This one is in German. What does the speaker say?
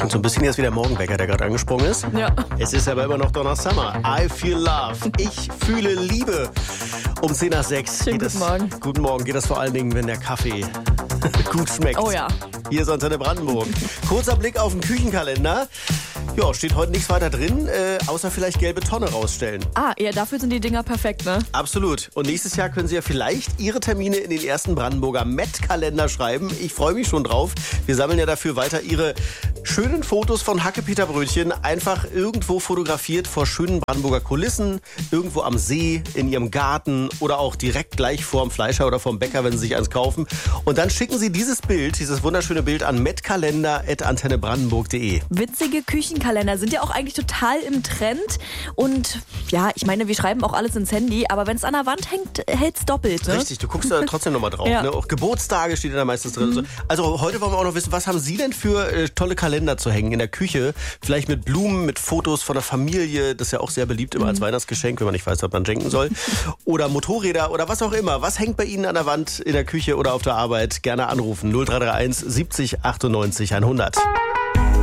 Klingt so ein bisschen jetzt wie der Morgenwecker, der gerade angesprungen ist. Ja. Es ist aber immer noch Donnersummer. I feel love. Ich fühle Liebe. Um 10 nach 6. Schönen guten Morgen. Guten Morgen. Geht das vor allen Dingen, wenn der Kaffee gut schmeckt. Oh ja. Hier ist Antenne Brandenburg. Kurzer Blick auf den Küchenkalender. Ja, steht heute nichts weiter drin, außer vielleicht gelbe Tonne rausstellen. Ja, dafür sind die Dinger perfekt, ne? Absolut. Und nächstes Jahr können Sie ja vielleicht Ihre Termine in den ersten Brandenburger Met-Kalender schreiben. Ich freue mich schon drauf. Wir sammeln ja dafür weiter Ihre schönen Fotos von Hacke-Peter-Brötchen. Einfach irgendwo fotografiert vor schönen Brandenburger Kulissen, irgendwo am See, in Ihrem Garten oder auch direkt gleich vorm Fleischer oder vorm Bäcker, wenn Sie sich eins kaufen. Und dann schicken Sie dieses Bild, dieses wunderschöne Bild an metkalender@antennebrandenburg.de. Witzige Küchenkalender sind ja auch eigentlich total im Trend. Und ja, ich meine, wir schreiben auch alles ins Handy, aber wenn es an der Wand hängt, hält es doppelt. Ne? Richtig, du guckst da trotzdem nochmal drauf. Ja. Ne? Auch Geburtstage steht da meistens drin. Also heute wollen wir auch noch wissen, was haben Sie denn für tolle Kalender zu hängen in der Küche? Vielleicht mit Blumen, mit Fotos von der Familie. Das ist ja auch sehr beliebt immer als Weihnachtsgeschenk, wenn man nicht weiß, was man schenken soll. Oder Motorräder oder was auch immer. Was hängt bei Ihnen an der Wand in der Küche oder auf der Arbeit? Gerne anrufen. 0331 70 98 100.